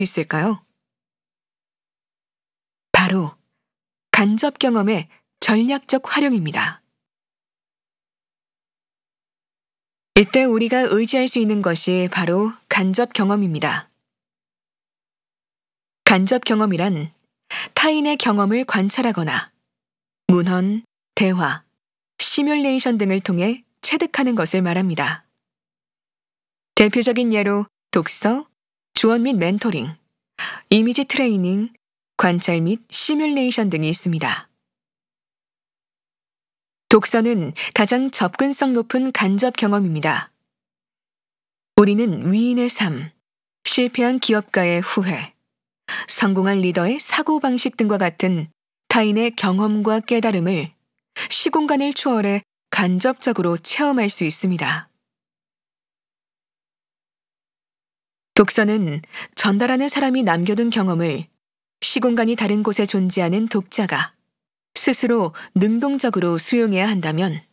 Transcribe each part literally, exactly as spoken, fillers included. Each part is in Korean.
있을까요? 바로 간접 경험의 전략적 활용입니다. 이때 우리가 의지할 수 있는 것이 바로 간접 경험입니다. 간접 경험이란 타인의 경험을 관찰하거나 문헌, 대화, 시뮬레이션 등을 통해 체득하는 것을 말합니다. 대표적인 예로 독서, 조언 및 멘토링, 이미지 트레이닝, 관찰 및 시뮬레이션 등이 있습니다. 독서는 가장 접근성 높은 간접 경험입니다. 우리는 위인의 삶, 실패한 기업가의 후회, 성공한 리더의 사고방식 등과 같은 타인의 경험과 깨달음을 시공간을 초월해 간접적으로 체험할 수 있습니다. 독서는 전달하는 사람이 남겨둔 경험을 시공간이 다른 곳에 존재하는 독자가 스스로 능동적으로 수용해야 한다면,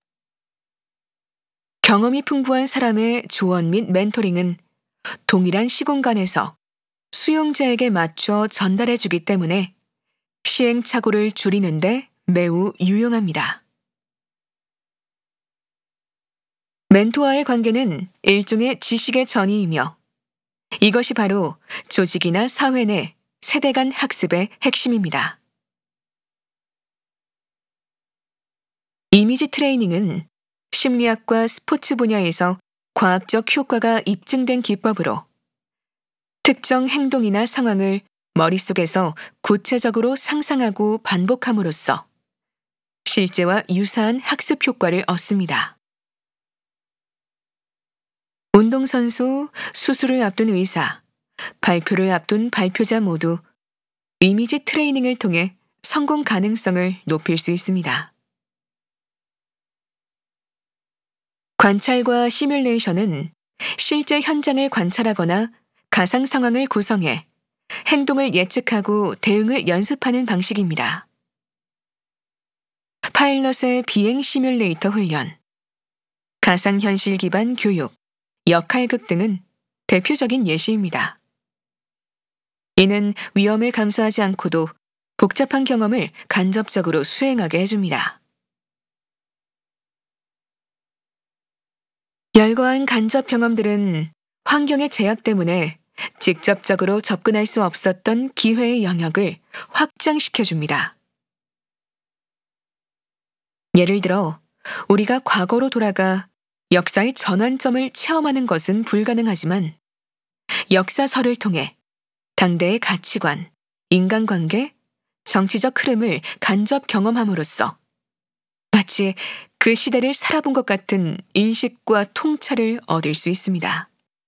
경험이 풍부한 사람의 조언 및 멘토링은 동일한 시공간에서 수용자에게 맞춰 전달해주기 때문에 시행착오를 줄이는데 매우 유용합니다. 멘토와의 관계는 일종의 지식의 전이이며 이것이 바로 조직이나 사회 내 세대 간 학습의 핵심입니다. 이미지 트레이닝은 심리학과 스포츠 분야에서 과학적 효과가 입증된 기법으로 특정 행동이나 상황을 머릿속에서 구체적으로 상상하고 반복함으로써 실제와 유사한 학습 효과를 얻습니다. 운동선수, 수술을 앞둔 의사, 발표를 앞둔 발표자 모두 이미지 트레이닝을 통해 성공 가능성을 높일 수 있습니다. 관찰과 시뮬레이션은 실제 현장을 관찰하거나 가상 상황을 구성해 행동을 예측하고 대응을 연습하는 방식입니다. 파일럿의 비행 시뮬레이터 훈련, 가상현실 기반 교육, 역할극 등은 대표적인 예시입니다. 이는 위험을 감수하지 않고도 복잡한 경험을 간접적으로 수행하게 해줍니다. 열거한 간접 경험들은 환경의 제약 때문에 직접적으로 접근할 수 없었던 기회의 영역을 확장시켜줍니다. 예를 들어, 우리가 과거로 돌아가 역사의 전환점을 체험하는 것은 불가능하지만 역사서를 통해 당대의 가치관, 인간관계, 정치적 흐름을 간접 경험함으로써 마치 그 시대를 살아본 것 같은 인식과 통찰을 얻을 수 있습니다.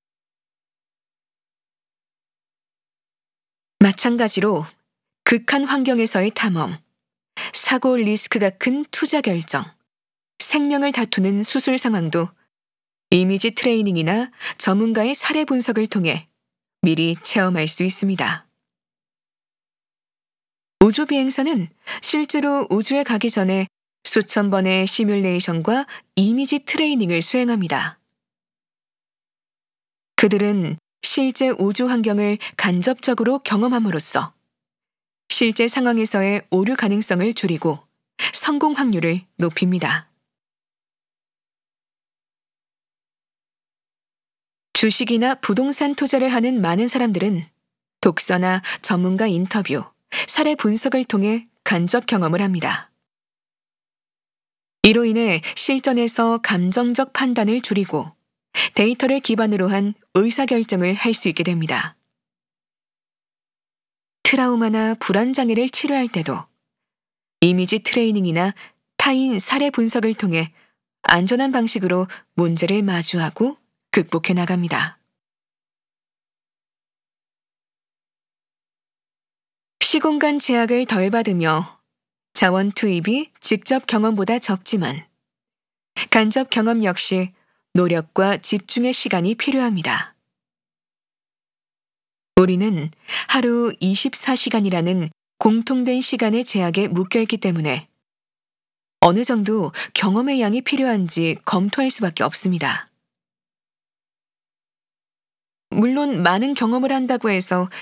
마찬가지로 극한 환경에서의 탐험, 사고 리스크가 큰 투자 결정, 생명을 다투는 수술 상황도 이미지 트레이닝이나 전문가의 사례 분석을 통해 미리 체험할 수 있습니다. 우주 비행사는 실제로 우주에 가기 전에 수천 번의 시뮬레이션과 이미지 트레이닝을 수행합니다. 그들은 실제 우주 환경을 간접적으로 경험함으로써 실제 상황에서의 오류 가능성을 줄이고 성공 확률을 높입니다. 주식이나 부동산 투자를 하는 많은 사람들은 독서나 전문가 인터뷰, 사례 분석을 통해 간접 경험을 합니다. 이로 인해 실전에서 감정적 판단을 줄이고 데이터를 기반으로 한 의사결정을 할 수 있게 됩니다. 트라우마나 불안장애를 치료할 때도 이미지 트레이닝이나 타인 사례 분석을 통해 안전한 방식으로 문제를 마주하고 극복해 나갑니다. 시공간 제약을 덜 받으며 자원 투입이 직접 경험보다 적지만 간접 경험 역시 노력과 집중의 시간이 필요합니다. 우리는 하루 이십사 시간이라는 공통된 시간의 제약에 묶여있기 때문에 어느 정도 경험의 양이 필요한지 검토할 수밖에 없습니다. 물론 많은 경험을 한다고 해서